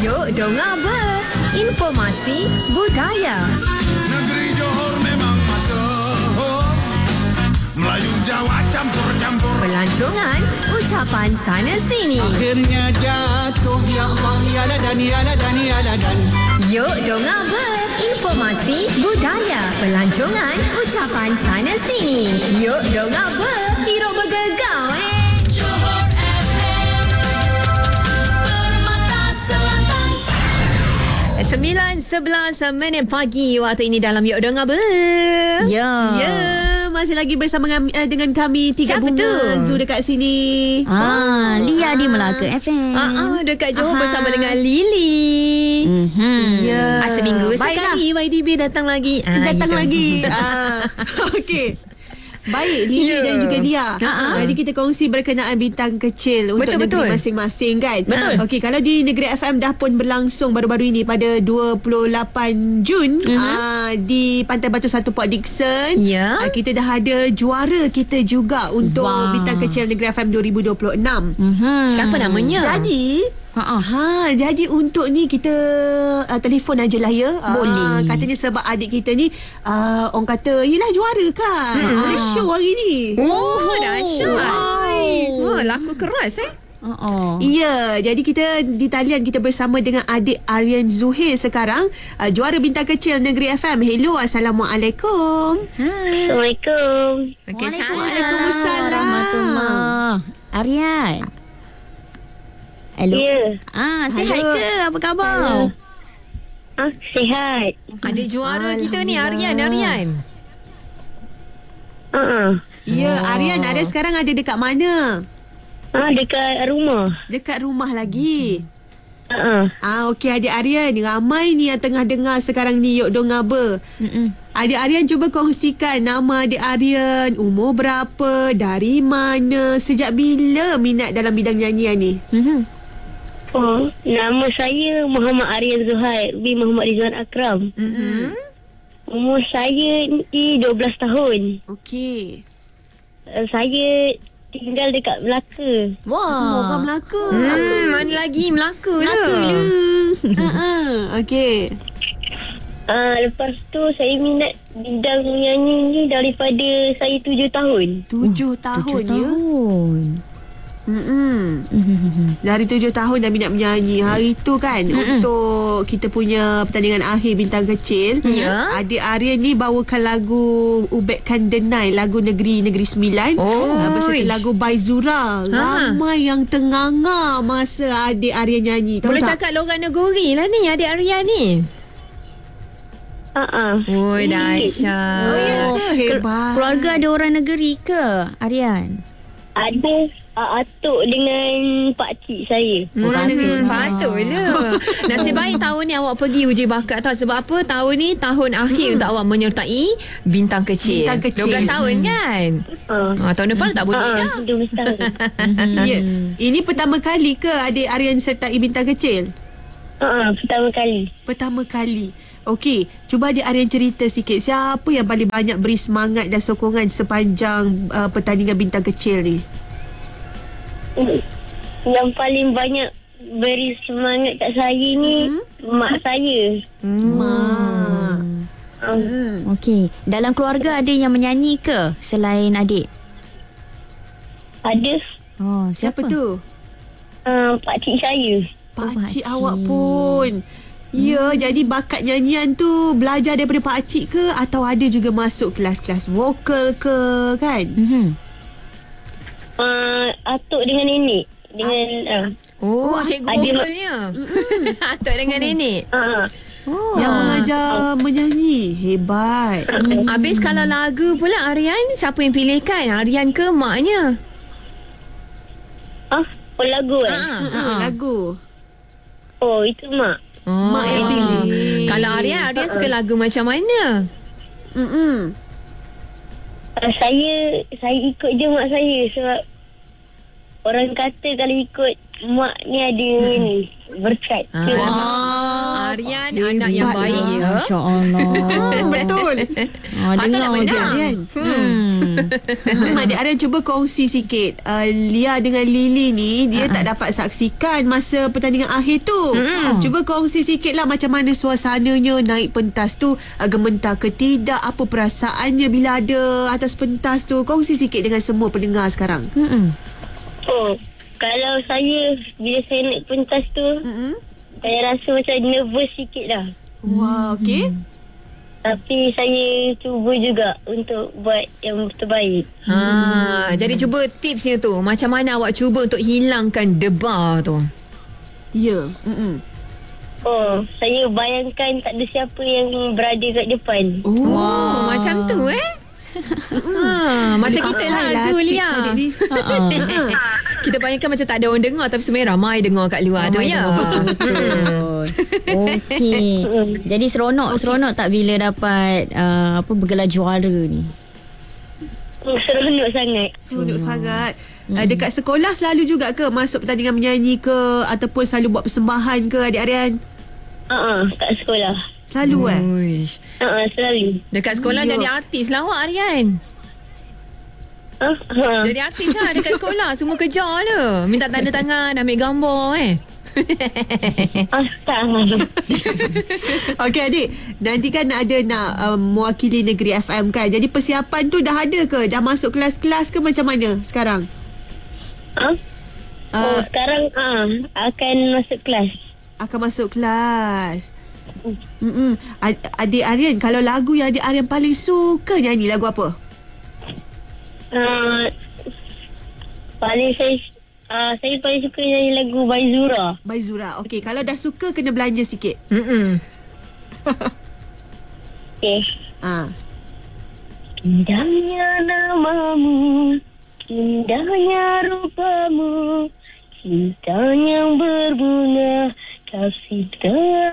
Yuk dengar ber. Informasi budaya. Negeri Johor memang masyhur, Melayu Jawa campur-campur. Pelancongan, ucapan sana sini. Akhirnya jatuh, ya Allah, ya ladan, ya ladan, ya ladan. Yuk dengar ber. Informasi budaya. Pelancongan, ucapan sana sini. Yuk dengar ber. Hidup bergegau Johor FM, Permata Selatan. 9:11 minit pagi waktu ini dalam Yuk Dengar Ber. Ya, masih lagi bersama dengan kami Tiga Siapa Bunga tu? Zoo dekat sini. Lia di Melaka FM. Dekat Johor bersama dengan Lily. Ya. Seminggu Baiklah. sekali YDB datang lagi. Datang gitu. lagi. Okey. Baik, Lily Ya. dan juga Lia. Jadi kita kongsi berkenaan bintang kecil untuk Betul. negeri masing-masing kan. Betul. Okey, kalau di Negeri FM dah pun berlangsung baru-baru ini pada 28 Jun di Pantai Batu 1 Port Dickson. Ya. Kita dah ada juara kita juga untuk Wah. bintang kecil Negeri FM 2026. Siapa namanya? Jadi untuk ni kita telefon ajalah ya. Boleh. Katanya sebab adik kita ni orang kata yelah juara kan. Ada show hari ni. Oh, dahsyat. Hai. Laku keras Ya, jadi kita di talian kita bersama dengan adik Aryan Zuhair sekarang, juara bintang kecil Negeri FM. Hello, Assalamualaikum. Assalamualaikum. Okey, Waalaikumsalam. Rahmatullah. Aryan. Hello. Ya. Sihat Hello. ke? Apa khabar? Sihat. Ada juara kita ni Aryan. Ya, Aryan ada sekarang ada dekat mana? Dekat rumah. Dekat rumah lagi. Uh-uh. Okey adik Aryan, ramai ni yang tengah dengar sekarang ni Yuk Dengar Ber. Adik Aryan cuba kongsikan nama adik Aryan, umur berapa, dari mana, sejak bila minat dalam bidang nyanyian ni? Oh, nama saya Muhammad Aryan Zuhair bin Muhammad Rizwan Akram. Umur saya ni 12 tahun. Okey. Saya tinggal dekat Melaka. Orang Melaka. Mana lagi Melaka Okey. Lepas tu saya minat bidang menyanyi ni daripada saya 7 tahun. 7 tahun ya. Dari 7 tahun dah minat menyanyi. Hari tu kan untuk kita punya pertandingan akhir bintang kecil, Ya. adik Aryan ni bawakan lagu Ubekkan Denai, lagu Negeri Sembilan, beserta Oi. lagu Baizura. Ramai yang tenganga masa adik Aryan nyanyi. Tahu Boleh tak? cakap Lorak Negeri lah ni adik Aryan ni. Oh, dahsyat. Oh ya ke? Hebat. Keluarga ada orang negeri ke, Aryan? Ada atuk dengan pakcik saya. Patutlah. Nasib baik tahun ni awak pergi uji bakat tau. Sebab apa? Tahun ni tahun akhir untuk awak menyertai bintang kecil. Bintang kecil. 12 tahun kan? Tahun depan tak boleh dah. 12 tahun. Ya. Ini pertama kali ke adik Aryan sertai bintang kecil? Pertama kali. Pertama kali. Okey, cuba adik Aryan cerita sikit. Siapa yang paling banyak beri semangat dan sokongan sepanjang pertandingan bintang kecil ni? Yang paling banyak beri semangat kat saya ni mak saya. Okey. Dalam keluarga ada yang menyanyi ke selain adik? Ada Siapa tu? pakcik saya. Pakcik pakcik. awak pun. Ya, jadi bakat nyanyian tu belajar daripada pakcik ke atau ada juga masuk kelas-kelas vokal ke kan? Atuk dengan nenek. Dengan Cikgu ada- vokalnya. Atuk dengan nenek. Yang mengajar menyanyi. Hebat. Habis kalau lagu pula Aryan, siapa yang pilihkan? Aryan ke maknya? lagu Lagu. Oh, itu mak. Mak yang pilih. Kalau Aryan suka lagu macam mana? Saya ikut je mak saya sebab orang kata kalau ikut mak ni ada ni berkat. Aryan anak yang baik ya. Masya Allah. Betul. Dengar nak je menang. Aryan. Adik Aryan cuba kongsi sikit. Lia dengan Lily ni dia tak dapat saksikan masa pertandingan akhir tu. Cuba kongsi sikit lah macam mana suasananya naik pentas tu. Gementar ke tidak, apa perasaannya bila ada atas pentas tu. Kongsi sikit dengan semua pendengar sekarang. Oh, kalau saya bila saya naik pentas tu, saya rasa macam nervous sikit dah. Wah, okey. Tapi saya cuba juga untuk buat yang terbaik. Jadi cuba tipsnya tu, macam mana awak cuba untuk hilangkan debar tu? Ya. Oh, saya bayangkan tak ada siapa yang berada kat depan. Oh, macam tu macam kita lah Zulia. Kita bayangkan macam tak ada orang dengar, tapi sebenarnya ramai dengar kat luar tu ya. Betul. Okey. Jadi seronok tak bila dapat bergelar juara ni? Seronok sangat. Seronok sangat. Dekat sekolah selalu juga ke masuk pertandingan menyanyi ke, ataupun selalu buat persembahan ke adik Aryan? Kat sekolah. Selalu Uish. Selalu. Dekat sekolah Ya. jadi artis lah awak Aryan. Jadi artis lah dekat sekolah. Semua kejar le. Minta tanda tangan, ambil gambar Tak. Okey adik, nanti kan ada nak mewakili Negeri FM kan. Jadi persiapan tu dah ada ke? Dah masuk kelas-kelas ke macam mana sekarang? Sekarang akan masuk kelas. Akan masuk kelas. Adik Aryan, kalau lagu yang adik Aryan paling suka nyanyi, lagu apa? Paling saya paling suka nyanyi lagu Baizura. Baizura. Okey, kalau dah suka kena belanja sikit. Okey. Indahnya namamu, indahnya rupamu, cinta yang berbunga, kasih